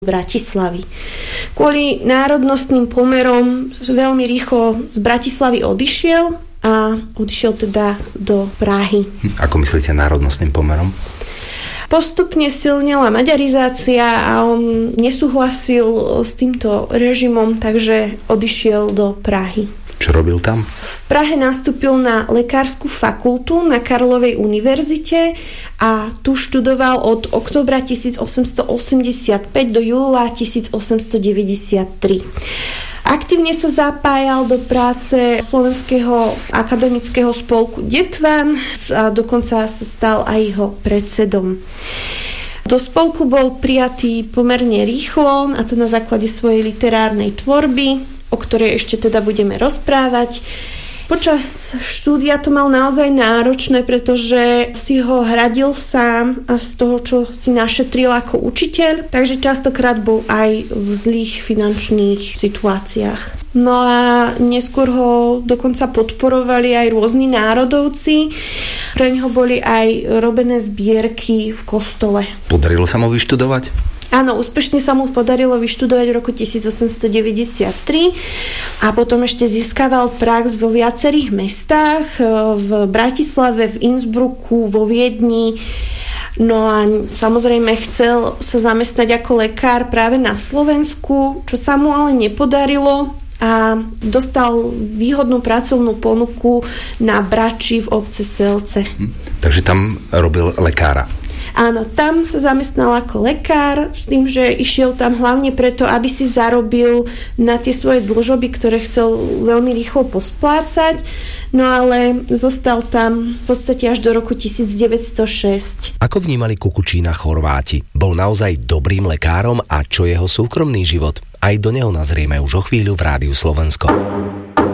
Bratislavy. Kvôli národnostným pomerom veľmi rýchlo z Bratislavy odišiel teda do Prahy. Ako myslíte národnostným pomerom? Postupne silnila maďarizácia a on nesúhlasil s týmto režimom, takže odišiel do Prahy. Čo robil tam? V Prahe nastúpil na lekárskú fakultu na Karlovej univerzite a tu študoval od októbra 1885 do júla 1893. Aktívne sa zapájal do práce Slovenského akademického spolku Detvan a dokonca sa stal aj jeho predsedom. Do spolku bol prijatý pomerne rýchlo, a to na základe svojej literárnej tvorby, o ktorej ešte teda budeme rozprávať. Počas štúdia to mal naozaj náročné, pretože si ho hradil sám a z toho, čo si našetril ako učiteľ, takže častokrát bol aj v zlých finančných situáciách. No a neskôr ho dokonca podporovali aj rôzni národovci. Pre neho boli aj robené zbierky v kostole. Podarilo sa mu vyštudovať? Áno, úspešne sa mu podarilo vyštudovať v roku 1893 a potom ešte získaval prax vo viacerých mestách, v Bratislave, v Innsbrucku, vo Viedni. No a samozrejme chcel sa zamestnať ako lekár práve na Slovensku, čo sa mu ale nepodarilo a dostal výhodnú pracovnú ponuku na Brači v obce Selce. Takže tam robil lekára. Áno, tam sa zamestnal ako lekár s tým, že išiel tam hlavne preto, aby si zarobil na tie svoje dlžoby, ktoré chcel veľmi rýchlo posplácať, no ale zostal tam v podstate až do roku 1906. Ako vnímali Kukučína Chorváti? Bol naozaj dobrým lekárom a čo jeho súkromný život? Aj do neho nazrieme už o chvíľu v Rádiu Slovensko.